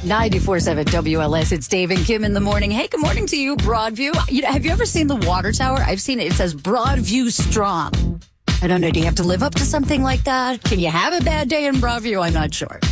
94.7 WLS. It's Dave and Kim in the morning. Hey, good morning to you, Broadview. Have you ever seen the water tower? I've seen it. It says Broadview Strong. I don't know. Do you have to live up to something like that? Can you have a bad day in Broadview? I'm not sure.